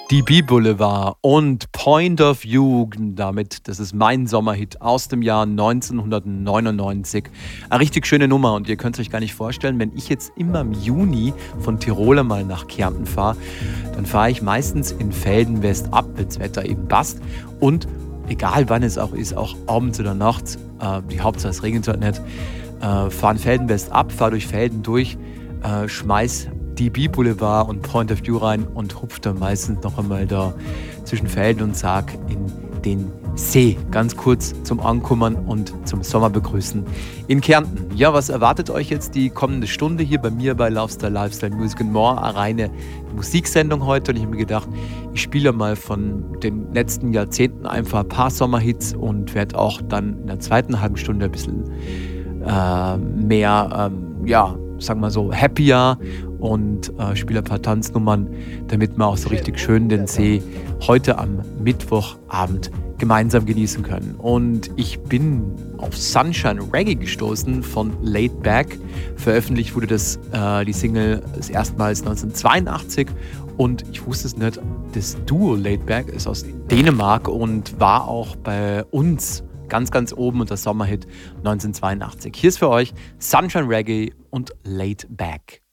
DB Boulevard und Point of View damit. Das ist mein Sommerhit aus dem Jahr 1999. Eine richtig schöne Nummer und ihr könnt es euch gar nicht vorstellen, wenn ich jetzt immer im Juni von Tirol mal nach Kärnten fahre, dann fahre ich meistens in Velden West ab, wenn das Wetter eben passt. Und egal wann es auch ist, auch abends oder nachts, die Hauptsache es regnet halt nicht, fahren Velden West ab, fahr durch Velden durch, schmeiß DB Boulevard und Point of View rein und hupft dann meistens noch einmal da zwischen Velden und Sarg in den See. Ganz kurz zum Ankummern und zum Sommerbegrüßen in Kärnten. Ja, was erwartet euch jetzt die kommende Stunde hier bei mir bei Lifestyle, Music and More? Eine reine Musiksendung heute und ich habe mir gedacht, ich spiele mal von den letzten Jahrzehnten einfach ein paar Sommerhits und werde auch dann in der zweiten halben Stunde ein bisschen mehr, sagen wir so, happier und spiele ein paar Tanznummern, damit wir auch so richtig schön den See heute am Mittwochabend gemeinsam genießen können. Und ich bin auf Sunshine Reggae gestoßen von Laid Back. Veröffentlicht wurde die Single das erstmals 1982 und ich wusste es nicht, das Duo Laid Back ist aus Dänemark und war auch bei uns ganz, ganz oben unter Sommerhit 1982. Hier ist für euch Sunshine Reggae und Laid Back.